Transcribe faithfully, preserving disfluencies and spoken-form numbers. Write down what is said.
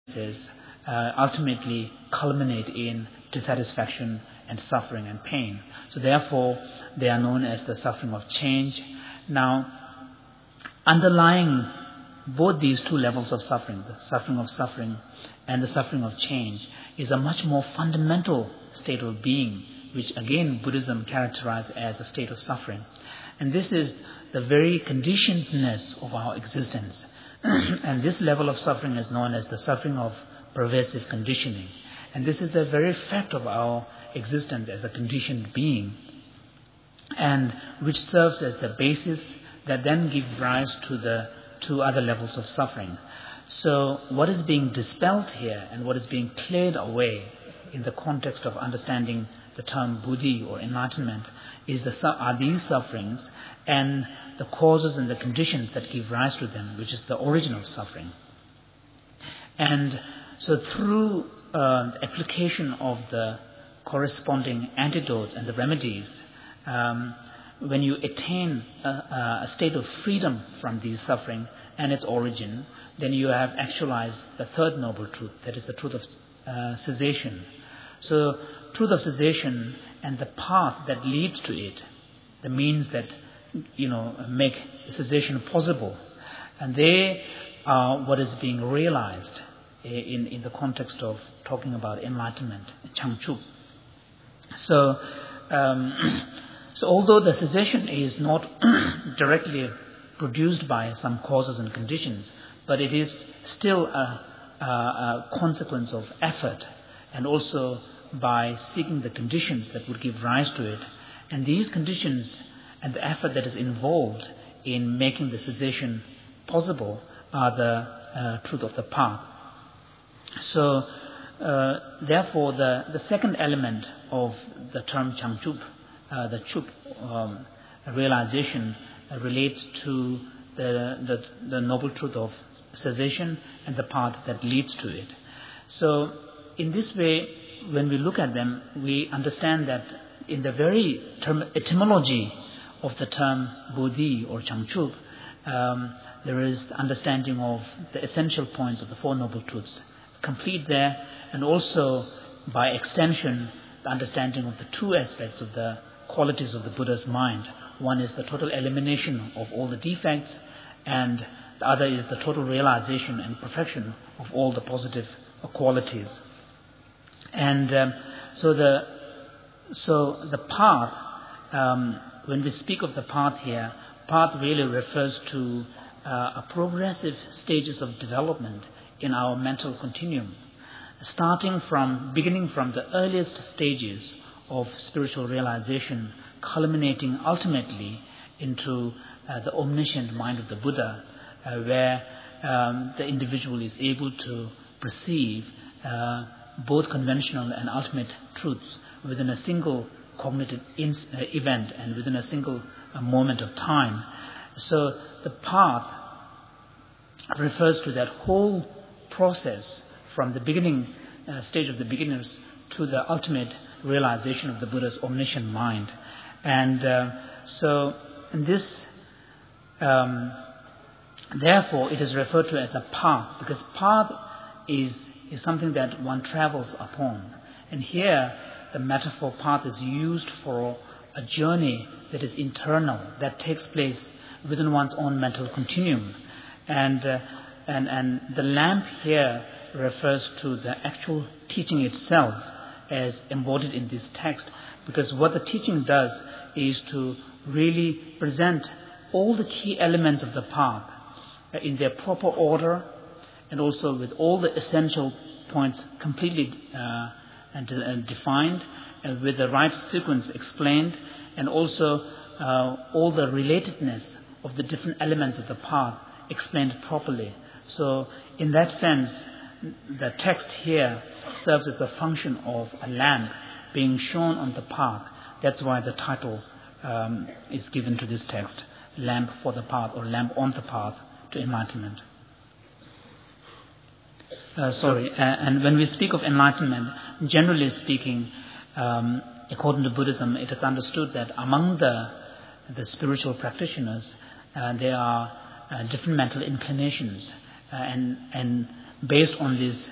uh, ultimately culminate in dissatisfaction and suffering and pain. So therefore, they are known as the suffering of change. Now, underlying both these two levels of suffering, the suffering of suffering and the suffering of change, is a much more fundamental state of being, which again Buddhism characterizes as a state of suffering. And this is the very conditionedness of our existence. And this level of suffering is known as the suffering of pervasive conditioning. And this is the very fact of our existence as a conditioned being, and which serves as the basis that then gives rise to the two other levels of suffering. So what is being dispelled here and what is being cleared away in the context of understanding the term Buddhi or enlightenment is the are these sufferings and the causes and the conditions that give rise to them, which is the origin of suffering. And so through uh, the application of the corresponding antidotes and the remedies, um, when you attain a, a state of freedom from these suffering and its origin, then you have actualized the third noble truth, that is the truth of uh, cessation. So, truth of cessation and the path that leads to it, the means that, you know, make cessation possible, and they are what is being realized in, in the context of talking about enlightenment, Changchup. So, um, so although the cessation is not directly produced by some causes and conditions, but it is still a, a, a consequence of effort, and also by seeking the conditions that would give rise to it. And these conditions and the effort that is involved in making the cessation possible are the uh, truth of the path. So, uh, therefore, the, the second element of the term Changchup, uh, the Chup um, realization, uh, relates to the, the, the noble truth of cessation and the path that leads to it. So, in this way, when we look at them, we understand that in the very term, etymology of the term Bodhi or Changchup, um, there is the understanding of the essential points of the Four Noble Truths complete there, and also by extension the understanding of the two aspects of the qualities of the Buddha's mind. One is the total elimination of all the defects, and the other is the total realization and perfection of all the positive qualities. And um, so the so the path, um, when we speak of the path here, path really refers to uh, a progressive stages of development in our mental continuum, starting from, beginning from the earliest stages of spiritual realization, culminating ultimately into uh, the omniscient mind of the Buddha, uh, where um, the individual is able to perceive uh, both conventional and ultimate truths within a single cognitive in, uh, event and within a single uh, moment of time. So the path refers to that whole process from the beginning uh, stage of the beginners to the ultimate realization of the Buddha's omniscient mind. And uh, so in this, um, therefore, it is referred to as a path, because path is is something that one travels upon. And here, the metaphor path is used for a journey that is internal, that takes place within one's own mental continuum. And uh, and and the lamp here refers to the actual teaching itself as embodied in this text, because what the teaching does is to really present all the key elements of the path in their proper order, and also with all the essential points completely uh, and, uh, defined, and with the right sequence explained, and also uh, all the relatedness of the different elements of the path explained properly. So in that sense, the text here serves as a function of a lamp being shown on the path. That's why the title um, is given to this text, Lamp for the Path, or Lamp on the Path to Enlightenment. Uh, sorry, uh, and when we speak of enlightenment, generally speaking, um, according to Buddhism, it is understood that among the the spiritual practitioners, uh, there are uh, different mental inclinations, uh, and and based on these